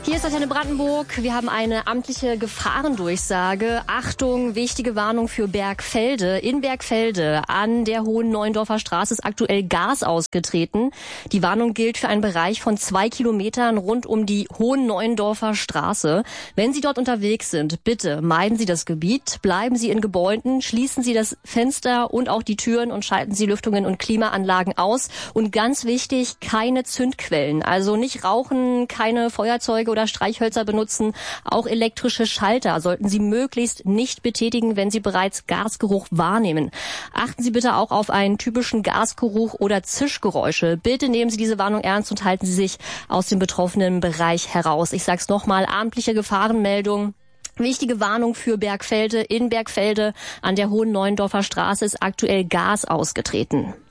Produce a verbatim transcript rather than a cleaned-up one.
Hier ist Antenne Brandenburg. Wir haben eine amtliche Gefahrendurchsage. Achtung, wichtige Warnung für Bergfelde. In Bergfelde an der Hohen Neuendorfer Straße ist aktuell Gas ausgetreten. Die Warnung gilt für einen Bereich von zwei Kilometern rund um die Hohen Neuendorfer Straße. Wenn Sie dort unterwegs sind, bitte meiden Sie das Gebiet, bleiben Sie in Gebäuden, schließen Sie das Fenster und auch die Türen und schalten Sie Lüftungen und Klimaanlagen aus. Und ganz wichtig, keine Zündquellen. Also nicht rauchen, keine Feuerzeuge oder Streichhölzer benutzen. Auch elektrische Schalter sollten Sie möglichst nicht betätigen, wenn Sie bereits Gasgeruch wahrnehmen. Achten Sie bitte auch auf einen typischen Gasgeruch oder Zischgeräusche. Bitte nehmen Sie diese Warnung ernst und halten Sie sich aus dem betroffenen Bereich heraus. Ich sag's nochmal, amtliche Gefahrenmeldung. Wichtige Warnung für Bergfelde. In Bergfelde an der Hohen Neuendorfer Straße ist aktuell Gas ausgetreten.